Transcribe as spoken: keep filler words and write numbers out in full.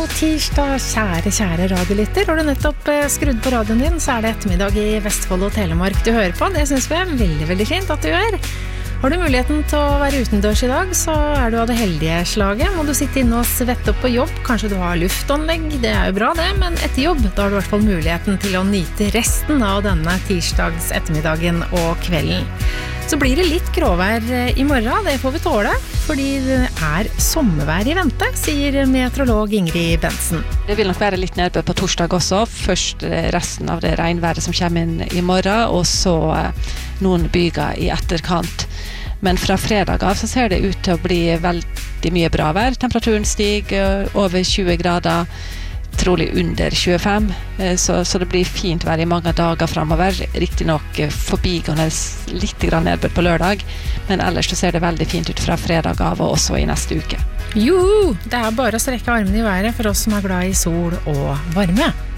God tirsdag, kjære, kjære radiolytter. Har du nettopp skrudd på radioen din, så er det ettermiddag i Vestfold og Telemark du hører på. Det synes vi er veldig, veldig fint at du gjør. Har du muligheten til å være utendørs i dag, så er du av det heldige slaget. Må du sitte inne og svette opp på jobb, kanskje du har luftanlegg, det er jo bra det, men etter jobb, da har du i hvert fall muligheten til å nyte resten av denne tirsdags ettermiddagen og kvelden. Så blir det litt gråvær i morgen, det får vi tåle, fordi det er sommervær i vente, sier meteorolog Ingrid Bensen. Det vil nok være litt nedbør på torsdag også, først resten av det regnværet som kommer inn i morgen, og så noen byger i etterkant. Men fra fredag av så ser det ut til å bli veldig mye bra vær. Temperaturen stiger over tjue grader, trolig under tjuefem, så, så det blir fint vær i mange dager fremover. Riktig nok forbigående litt grann nedbør på lørdag, men ellers så ser det veldig fint ut fra fredag av og også i neste uke. Jo, det er bare å strekke armene i været for oss som er glad i sol og varme.